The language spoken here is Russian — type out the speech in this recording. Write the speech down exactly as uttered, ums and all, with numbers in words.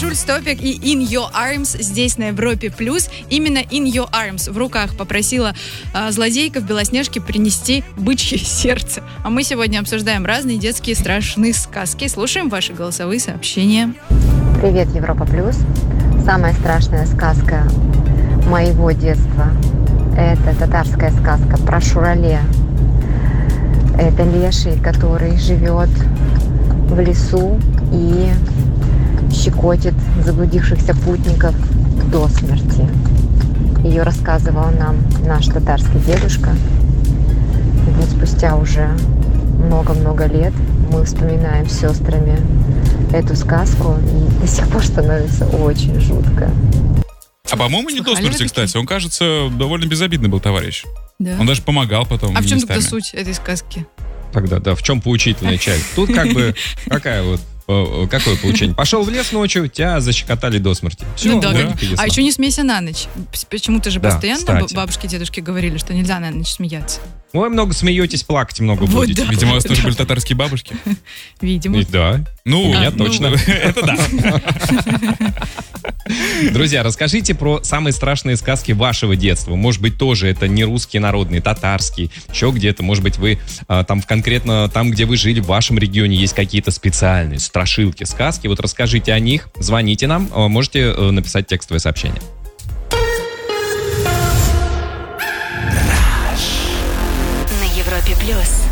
Шульц, Топик и In Your Arms здесь на Европе Плюс. Именно In Your Arms в руках попросила а, злодейка в Белоснежке принести бычье сердце. А мы сегодня обсуждаем разные детские страшные сказки. Слушаем ваши голосовые сообщения. Привет, Европа Плюс. Самая страшная сказка моего детства – это татарская сказка про Шурале. Это леший, который живет в лесу и щекочет заблудившихся путников до смерти. Ее рассказывал нам наш татарский дедушка. И вот спустя уже много-много лет мы вспоминаем с сестрами эту сказку, и до сих пор становится очень жутко. А по-моему, не до смерти, кстати. Он, кажется, довольно безобидный был товарищ. Да. Он даже помогал потом. А в чем местами. тогда суть этой сказки? Тогда, да, в чем поучительная часть? Тут как бы какая вот, какое поучение? Пошел в лес ночью, тебя защекотали до смерти. Все, Ну да, да. как- А еще не смейся на ночь. Почему-то же Да, постоянно кстати. бабушки и дедушки говорили, что нельзя на ночь смеяться. Ой, много смеетесь, плакать много Вот будете. да. Видимо, у вас тоже были татарские бабушки. Видимо. И да, Ну, у меня а, ну, точно. Это да. Друзья, расскажите про самые страшные сказки вашего детства. Может быть, тоже это не русские народные, татарские, еще где-то. Может быть, вы а, там в конкретно там, где вы жили, в вашем регионе есть какие-то специальные страшилки, сказки. Вот расскажите о них, звоните нам, а, можете а, написать текстовое сообщение. На Европе Плюс.